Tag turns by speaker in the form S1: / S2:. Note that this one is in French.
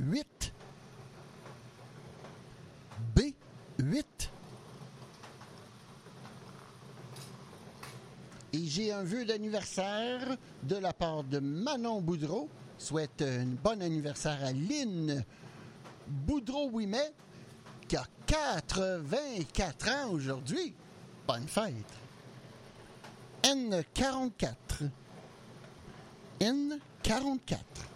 S1: 8. B8. Et j'ai un vœu d'anniversaire de la part de Manon Boudreau. Souhaite un bon anniversaire à Lynn Boudreau-Ouimet, qui a 84 ans aujourd'hui. Bonne fête. N44. N44.